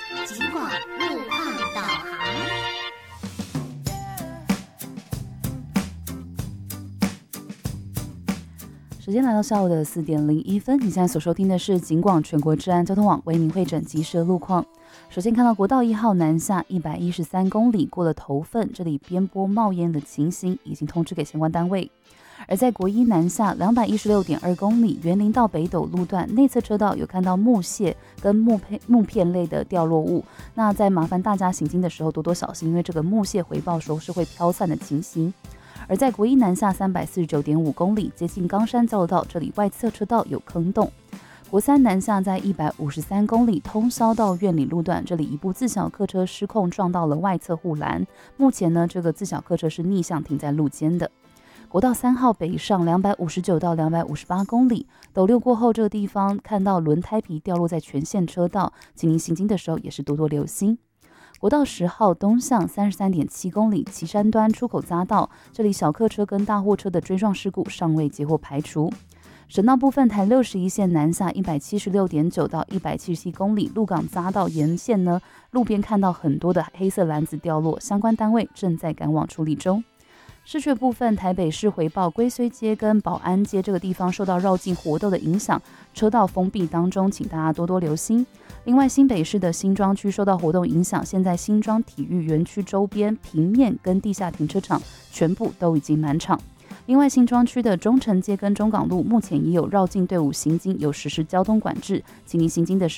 警广路况导航。 时间来到下午的4点01分，你现在所收听的是警广全国治安交通网为您汇整即时的路况。首先看到国道1号南下113公里过了头份，这里边坡冒烟的情形已经通知给相关单位。而在国一南下216.2公里园林到北斗路段内侧车道有看到木屑跟木片类的掉落物，那在麻烦大家行经的时候多多小心，因为这个木屑回报说是会飘散的情形。而在国一南下349.5公里接近冈山交流道，这里外侧车道有坑洞。国三南下在153公里通霄到苑里路段，这里一部自小客车失控撞到了外侧护栏，目前呢这个自小客车是逆向停在路肩的。国道3号北上259到258公里，斗六过后这个地方看到轮胎皮掉落在全线车道，请您行经的时候也是多多留心。国道10号东向33.7公里旗山端出口匝道，这里小客车跟大货车的追撞事故尚未截获排除。省道部分台61线南下176.9到177公里鹿港匝道沿线呢，路边看到很多的黑色篮子掉落，相关单位正在赶往处理中。市区部分，台北市回报龟虽街跟保安街这个地方受到绕境活动的影响，车道封闭当中，请大家多多留心。另外，新北市的新庄区受到活动影响，现在新庄体育园区周边平面跟地下停车场全部都已经满场。另外，新庄区的中城街跟中港路目前也有绕境队伍行经，有实施交通管制，请您行经的时候